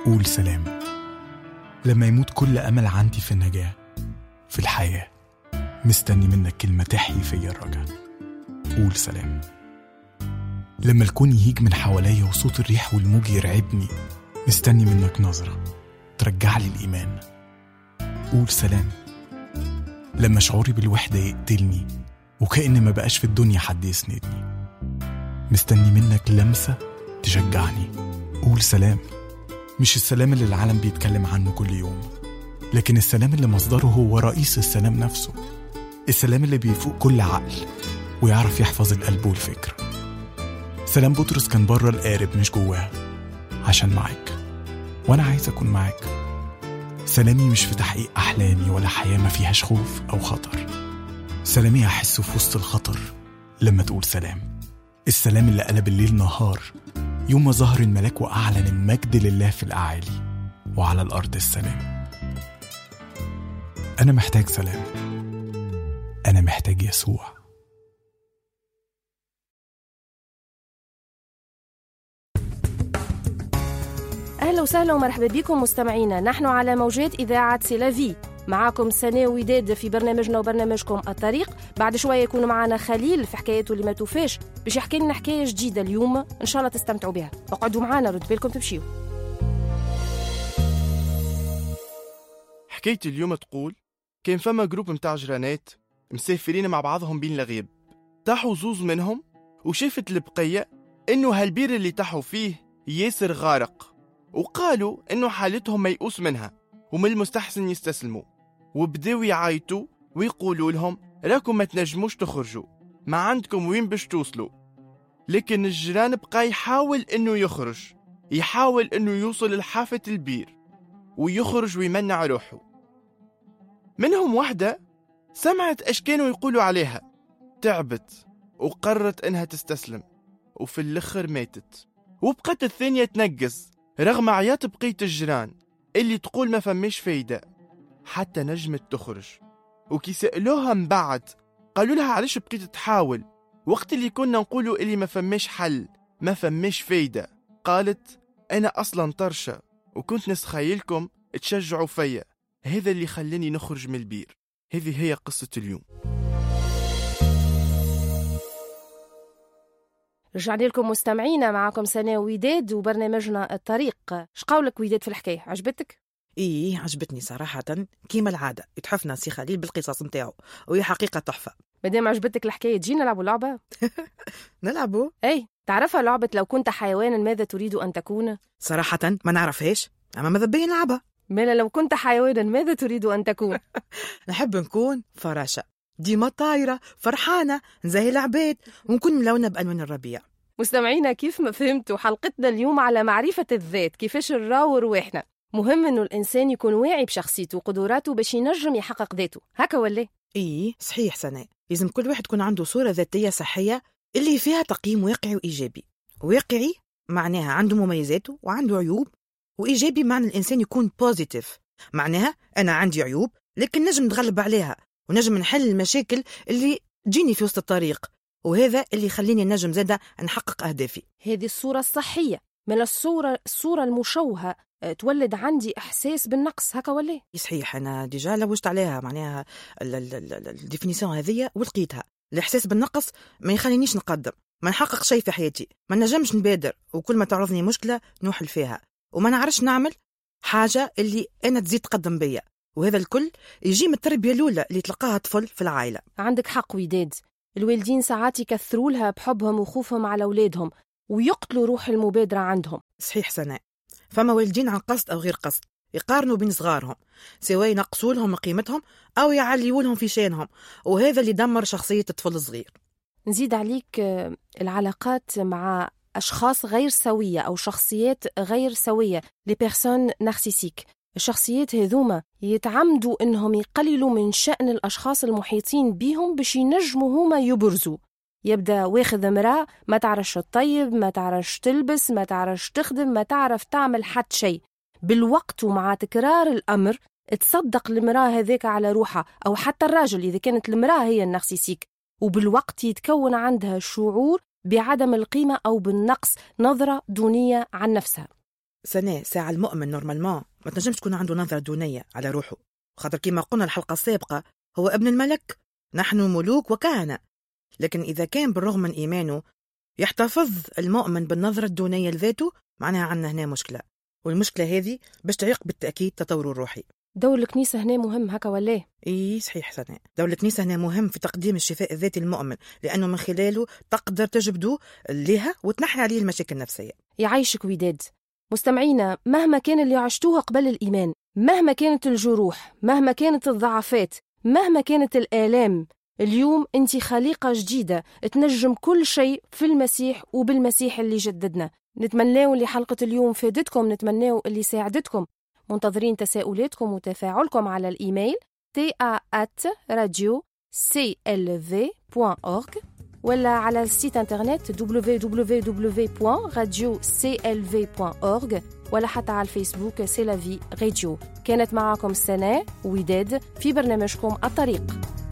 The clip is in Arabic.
قول سلام. لما يموت كل أمل عندي في النجاة في الحياة، مستني منك كلمة تحيي فيا الرجاء. قول سلام. لما الكون يهيج من حواليا وصوت الريح والموج يرعبني، مستني منك نظرة ترجع لي الإيمان. قول سلام. لما شعوري بالوحدة يقتلني وكأن ما بقاش في الدنيا حد يسندني، مستني منك لمسة تشجعني. قول سلام. مش السلام اللي العالم بيتكلم عنه كل يوم، لكن السلام اللي مصدره هو رئيس السلام نفسه. السلام اللي بيفوق كل عقل ويعرف يحفظ القلب والفكر. سلام بطرس كان بره القارب مش جواه، عشان معاك وانا عايز اكون معاك. سلامي مش في تحقيق احلامي ولا حياة ما فيهاش خوف او خطر. سلامي هحسه في وسط الخطر لما تقول سلام. السلام اللي قلب الليل نهار يوم ما ظهر الملاك واعلن المجد لله في الاعالي وعلى الارض السلام. انا محتاج سلام، انا محتاج يسوع. أهلا وسهلا ومرحبا بكم مستمعينا. نحن على موجات إذاعة سيلافي، معكم سناء وداد في برنامجنا وبرنامجكم الطريق. بعد شوية يكون معنا خليل في حكايته اللي ما توفاش، باش يحكي لنا حكاية جديدة اليوم إن شاء الله تستمتعوا بها. اقعدوا معنا، رد بالكم تمشيوا. حكاية اليوم تقول كان فما جروب متاع جرانات مسافرين مع بعضهم بين الغيب. تاحوا زوز منهم وشافت البقية إنه هالبير اللي تاحوا فيه ياسر غارق، وقالوا إنه حالتهم ميؤوس منها ومن المستحسن يستسلموا، وبداوا يعايتوا ويقولوا لهم راكم ما تنجموش تخرجوا، ما عندكم وين باش توصلوا. لكن الجيران بقى يحاول إنه يخرج، يحاول إنه يوصل لحافة البير ويخرج ويمنع روحه. منهم واحدة سمعت ايش كانوا يقولوا عليها، تعبت وقررت انها تستسلم، وفي الاخر ماتت. وبقت الثانية تنقز رغم عيات بقية الجيران اللي تقول ما فماش فايدة، حتى نجمت تخرج. وكي سألوها من بعد قالوا لها علاش بقيت تحاول وقت اللي كنا نقولوا اللي ما فماش حل، ما فماش فايدة؟ قالت انا اصلا طرشة وكنت نسخيلكم تشجعوا فيا، هذا اللي خلاني نخرج من البير. هذه هي قصة اليوم. رجعنا لكم مستمعينا، معكم سناء وداد وبرنامجنا الطريق. شقولك وداد في الحكاية؟ عجبتك؟ إيه عجبتني صراحة، كيما العادة يتحفنا سي خليل بالقصص متاعه وهي حقيقة تحفة. مادام عجبتك الحكاية تجي نلعبوا لعبة؟ نلعبوا؟ أي تعرفها لعبة لو كنت حيوانا ماذا تريد أن تكون؟ صراحة ما نعرفهاش، أما ماذا بين نلعبها. مالا لو كنت حيوانا ماذا تريد أن تكون؟ نحب نكون فراشة ديما طايرة فرحانة نزهي العباد ونكون ملونة بألوان الربيع. مستمعينا كيف ما فهمتوا حلقتنا اليوم على معرفة الذات، كيفاش نراو رواحنا. مهم إنه الإنسان يكون واعي بشخصيته وقدراته باش ينجم يحقق ذاته، هكا ولا؟ إيه صحيح سناء، لازم كل واحد يكون عنده صورة ذاتية صحية اللي فيها تقييم واقعي وإيجابي. واقعي معناها عنده مميزاته وعنده عيوب، وإيجابي معنى الإنسان يكون بوزيتيف، معناها أنا عندي عيوب لكن نجم نتغلب عليها ونجم نحل المشاكل اللي تجيني في وسط الطريق، وهذا اللي يخليني نجم زادة نحقق أهدافي. هذه الصورة الصحية. من الصورة المشوهة تولد عندي إحساس بالنقص، هكا ولا؟ صحيح، أنا ديجا لوجت عليها معناها الديفينيسيون هذه ولقيتها. الإحساس بالنقص ما يخلينيش نقدم، ما نحقق شيء في حياتي، ما نجمش نبادر، وكل ما تعرضني مشكلة نوحل فيها، وما نعرفش نعمل حاجة اللي أنا تزيد تقدم بيا. وهذا الكل يجي من التربية الأولى اللي تلقاها طفل في العائلة. عندك حق وداد، الوالدين ساعات يكثروا لها بحبهم وخوفهم على أولادهم ويقتلوا روح المبادرة عندهم. صحيح سناء، فما والدين عن قصد أو غير قصد يقارنوا بين صغارهم، سواء ينقصوا لهم قيمتهم أو يعليوا لهم في شانهم، وهذا اللي دمر شخصية الطفل الصغير. نزيد عليك العلاقات مع أشخاص غير سوية أو شخصيات غير سوية، لي بيرسون نارسيسيك. الشخصيات هذوما يتعمدوا إنهم يقللوا من شأن الأشخاص المحيطين بهم باش ينجموا هما يبرزوا. يبدأ واخذ امرأة ما تعرفش تطيب، ما تعرفش تلبس، ما تعرفش تخدم، ما تعرف تعمل حد شيء. بالوقت ومع تكرار الأمر تصدق المرأة هذيك على روحها، أو حتى الراجل إذا كانت المرأة هي النارسيسيك، وبالوقت يتكون عندها شعور بعدم القيمة أو بالنقص، نظرة دونية عن نفسها. ساعة المؤمن نورمالمون ما تنجمش تكون عنده نظرة دونية على روحه، خاطر كما قلنا الحلقة السابقة هو ابن الملك، نحن ملوك وكهنة. لكن إذا كان بالرغم من إيمانه يحتفظ المؤمن بالنظرة الدونية لذاته، معناها عندنا هنا مشكلة، والمشكلة هذه باش تعيق بالتأكيد تطور الروحي. دور الكنيسة هنا مهم هكا ولا؟ إيه صحيح سناء، دور الكنيسة هنا مهم في تقديم الشفاء الذاتي للمؤمن، لأنه من خلاله تقدر تجبده لها وتنحي عليه المشاكل النفسية. يعيشك وداد. مستمعينا، مهما كان اللي عشتوها قبل الإيمان، مهما كانت الجروح، مهما كانت الضعفات، مهما كانت الآلام، اليوم أنت خليقة جديدة تنجم كل شيء في المسيح وبالمسيح اللي جددنا. نتمناو اللي حلقة اليوم فادتكم، نتمناو اللي ساعدتكم. منتظرين تساؤلاتكم وتفاعلكم على الإيميل ta@radioclv.org ولا على السيت انترنت www.radioclv.org ولا حتى على الفيسبوك سي لا في راديو. كانت معكم سناء وداد في برنامجكم الطريق.